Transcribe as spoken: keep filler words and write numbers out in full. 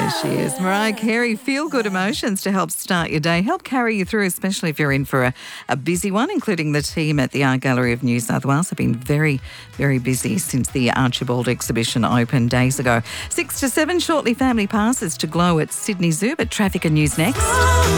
There she is. Mariah Carey, feel-good emotions to help start your day, help carry you through, especially if you're in for a, a busy one, including the team at the Art Gallery of New South Wales have been very, very busy since the Archibald exhibition opened days ago. Six to seven, shortly family passes to glow at Sydney Zoo, but traffic and news next.